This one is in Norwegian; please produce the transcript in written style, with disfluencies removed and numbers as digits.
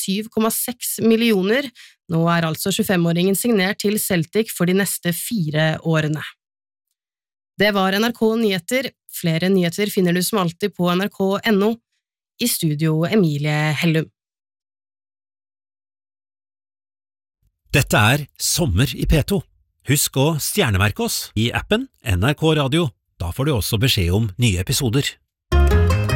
7,6 millioner. Nå altså 25-åringen signert til Celtic for de neste 4 årene. Det var NRK Nyheter. Flere nyheter finner du som alltid på nrk.no. I studio Emilie Hellum. Dette Sommer i P2. Husk å stjernemerke oss I appen NRK Radio. Da får du også beskjed om nye episoder.